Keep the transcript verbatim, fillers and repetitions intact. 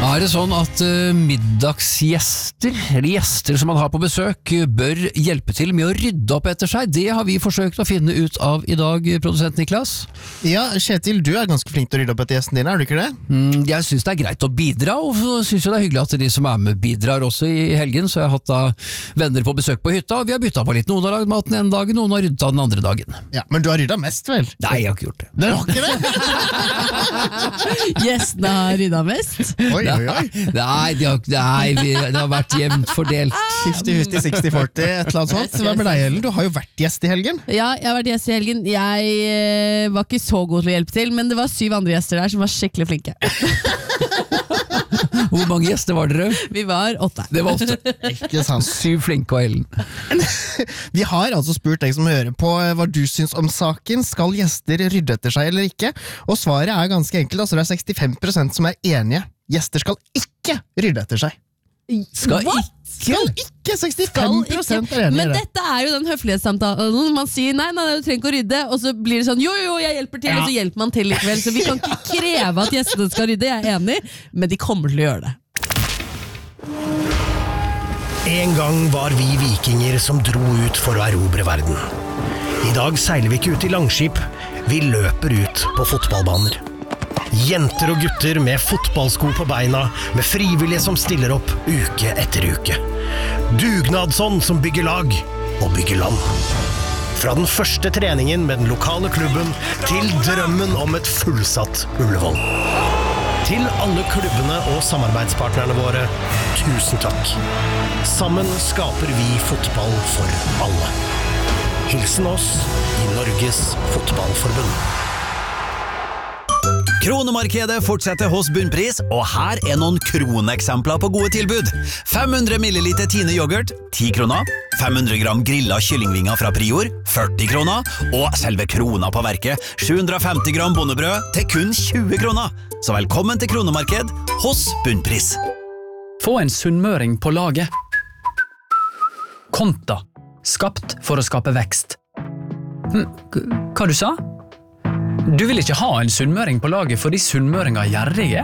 Er det sånn at uh, middagsgjester, eller gjester som man har på besøk, bør hjelpe til med å rydde opp etter seg? Det har vi forsøkt å finne ut av i dag, produsent Niklas. Ja, Kjetil, du er ganske flink til å rydde opp etter gjestene dine, er du ikke det? Mm, jeg synes det er greit å bidra, og så synes jeg det er hyggelig at de som er med bidrar også i helgen, så jeg har hatt da venner på besøk på hytta, og vi har byttet på litt. Noen har lagd maten en dag, noen har ryddet av den andre dagen. Ja, men du har ryddet mest, vel? Nei, jeg har ikke gjort det. Det har ikke det? Gjestene har ryddet mest. Oi, oi, oi. Nei, de har, nei vi, det har vært jevnt fordelt. fifty fifty, sixty forty, et eller annet sånt. Hva med deg, Ellen? Du har jo vært gjest i helgen. Ja, jeg har vært gjest i helgen. Jeg eh, var ikke så god til å hjelpe til, men det var syv andre gjester der som var skikkelig flinke. Hvor mange gjester var dere? Vi var åtte. Det var åtte. Ikke sant. Syv flinke og Ellen. Vi har altså spurt deg som hører på hva du syns om saken. Skal gjester rydde etter seg eller ikke? Og svaret er ganske enkelt. Altså det er sekstifem prosent som er enige. Gjester skal ikke rydde etter seg. Skal What? ikke? Skal ikke, sekstifem prosent er enige. Men dette er jo den høflighetssamtalen. Man sier nei, nei, du trenger ikke å rydde, og så blir det sånn jo, jo, jeg hjelper til, Ja. og så hjelper man til likevel. Så vi kan ikke kreve at gjestene skal rydde, jeg er enig, men de kommer til å gjøre det. En gang var vi vikinger som dro ut for å erobre verden. I dag seiler vi ikke ut i langskip, vi løper ut på fotballbaner. Jenter og gutter med fotballsko på beina, med frivillige som stiller opp uke etter uke. Dugnadsånd som bygger lag og bygger land. Fra den første treningen med den lokale klubben til drømmen om et fullsatt Ullevål. Til alle klubbene og samarbeidspartnerne våre, tusen takk. Sammen skaper vi fotball for alle. Hilsen oss i Norges Fotballforbund. Kronemarkedet fortsetter hos Bunnpris, og her er noen kroneksempler på gode tilbud. fem hundre milliliter Tine yoghurt, ti kroner. fem hundre gram grillet kyllingvinger fra Prior, førti kroner. Og selve krona på verket, sju hundre femti gram bondebrød til kun tjue kroner. Så velkommen til Kronemarked hos Bunnpris. Få en sunnmøring på laget. Konta. Skapt for å skape vekst. Hm, hva du sa? Du vil ikke ha en sunnmøring på laget fordi sunnmøringer er gjerrige?